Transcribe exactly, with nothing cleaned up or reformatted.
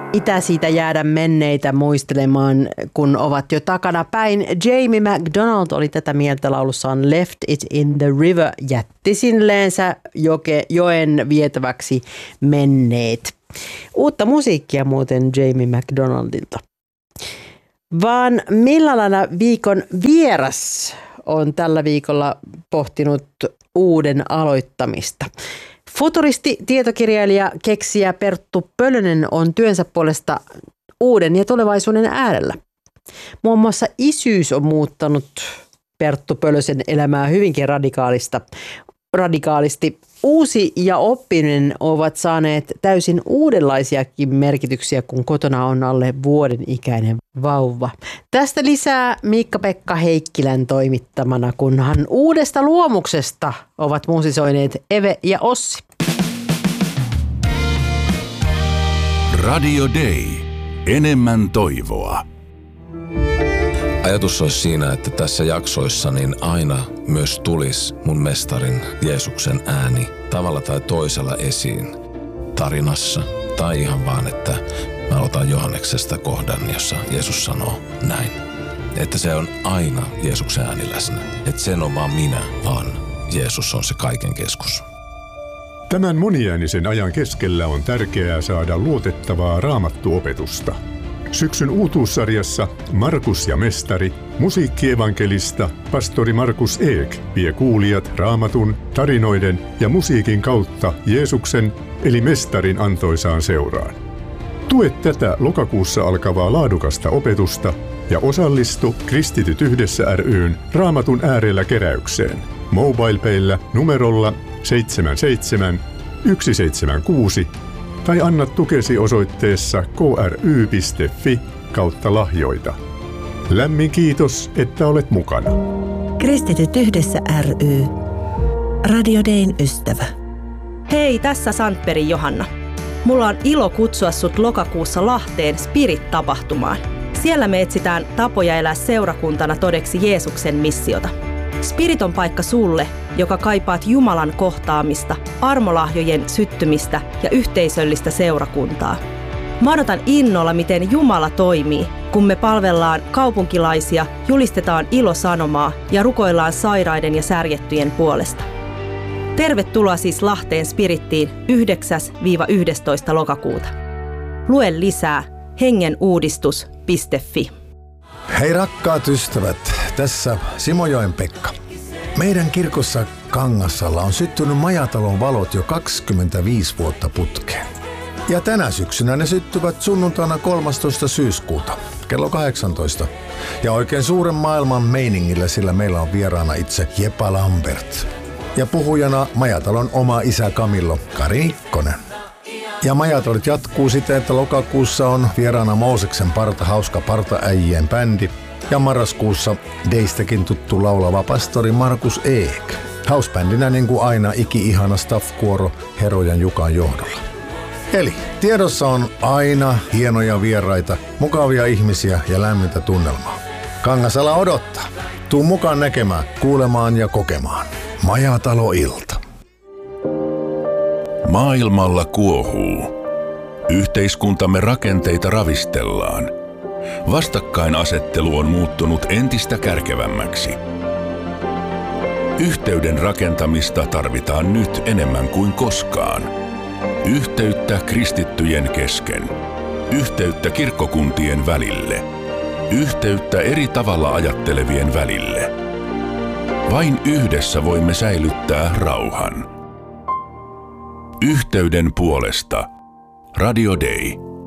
Itä siitä jäädä menneitä muistelemaan, kun ovat jo takana päin. Jamie McDonald oli tätä mieltä laulussaan Left It in the River, jätti sinleensä joke, joen vietäväksi menneet. Uutta musiikkia muuten Jamie McDonaldilta. Vaan millä lailla viikon vieras on tällä viikolla pohtinut uuden aloittamista? Futuristi, tietokirjailija, keksijä Perttu Pölönen on työnsä puolesta uuden ja tulevaisuuden äärellä. Muun muassa isyys on muuttanut Perttu Pölösen elämää hyvinkin radikaalista. radikaalisti. Uusi ja oppiminen ovat saaneet täysin uudenlaisiakin merkityksiä, kun kotona on alle vuoden ikäinen vauva. Tästä lisää Miikka-Pekka Heikkilän toimittamana, kunhan uudesta luomuksesta ovat musisoineet Eve ja Ossi. Radio Day. Enemmän toivoa. Ajatus olisi siinä, että tässä jaksoissa niin aina myös tulisi mun mestarin Jeesuksen ääni tavalla tai toisella esiin tarinassa. Tai ihan vaan, että mä otan Johanneksesta kohdan, jossa Jeesus sanoo näin. Että se on aina Jeesuksen ääni läsnä. Että sen on vaan minä, vaan Jeesus on se kaiken keskus. Tämän moniäänisen ajan keskellä on tärkeää saada luotettavaa raamattuopetusta. Syksyn uutuussarjassa Markus ja mestari, musiikkievankelista, pastori Markus Eek vie kuulijat raamatun, tarinoiden ja musiikin kautta Jeesuksen eli mestarin antoisaan seuraan. Tue tätä lokakuussa alkavaa laadukasta opetusta ja osallistu Kristityt yhdessä ry:n Raamatun äärellä keräykseen. MobilePayllä numerolla seitsemän seitsemän yksi seitsemän kuusi tai anna tukesi osoitteessa kry piste fi kautta lahjoita. Lämmin kiitos, että olet mukana. Kristityt yhdessä ry. Radio Dayn ystävä. Hei, tässä Sandbergin Johanna. Mulla on ilo kutsua sut lokakuussa Lahteen Spirit-tapahtumaan. Siellä me etsitään tapoja elää seurakuntana todeksi Jeesuksen missiota. Spirit on paikka sulle, joka kaipaat Jumalan kohtaamista, armolahjojen syttymistä ja yhteisöllistä seurakuntaa. Mä odotan innolla, miten Jumala toimii, kun me palvellaan kaupunkilaisia, julistetaan ilosanomaa ja rukoillaan sairaiden ja särjettyjen puolesta. Tervetuloa siis Lahteen Spirittiin yhdeksäs yhdestoista lokakuuta. Lue lisää hengenuudistus piste fi. Hei rakkaat ystävät, tässä Simojoen Pekka. Meidän kirkossa Kangassalla on syttynyt Majatalon valot jo kaksikymmentäviisi vuotta putkeen. Ja tänä syksynä ne syttyvät sunnuntaina kolmastoista syyskuuta, kello kahdeksantoista. Ja oikein suuren maailman meiningillä, sillä meillä on vieraana itse Jepa Lambert. Ja puhujana Majatalon oma isä Camillo Kari Nikkonen. Ja Majatolit jatkuu siten, että lokakuussa on vieraana Mooseksen parta hauska partaäijien bändi. Ja marraskuussa Deistäkin tuttu laulava pastori Markus Eek. Housebändinä niin kuin aina iki-ihana staff-kuoro Herojan Jukan johdolla. Eli tiedossa on aina hienoja vieraita, mukavia ihmisiä ja lämmintä tunnelmaa. Kangasala odottaa. Tuu mukaan näkemään, kuulemaan ja kokemaan. Majatalo-ilta. Maailmalla kuohuu. Yhteiskuntamme rakenteita ravistellaan. Vastakkainasettelu on muuttunut entistä kärkevämmäksi. Yhteyden rakentamista tarvitaan nyt enemmän kuin koskaan. Yhteyttä kristittyjen kesken. Yhteyttä kirkkokuntien välille. Yhteyttä eri tavalla ajattelevien välille. Vain yhdessä voimme säilyttää rauhan. Yhteyden puolesta. Radio Day.